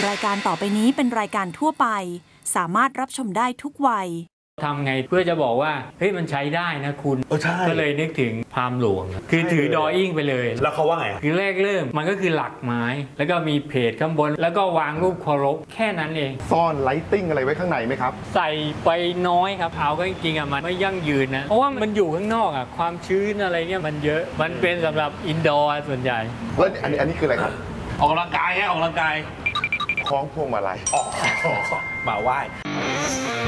รายการต่อไปนี้เป็นรายการทั่วไปสามารถรับชมได้ทุกวัยทำไงเพื่อจะบอกว่าเฮ้ยมันใช้ได้นะคุณก็เลยนึกถึงพราหมณ์หลวงคือถือดออิ่งไปเลยแล้วเขาว่าไงคือแรกเริ่มมันก็คือหลักไม้แล้วก็มีเพจข้างบนแล้วก็วางรูปเคารพแค่นั้นเองซ่อนไลท์ติ้งอะไรไว้ข้างในไหมครับใส่ไปน้อยครับเอาก็จริงๆอ่ะมันไม่ยั่งยืนนะเพราะว่ามันอยู่ข้างนอกอ่ะความชื้นอะไรเงี้ยมันเยอะมันเป็นสำหรับอินดอร์ส่วนใหญ่แล้วอันนี้คืออะไรครับออกกำลังกายฮะออกกำลังกายคล้องพวงมาลัยมาไหว้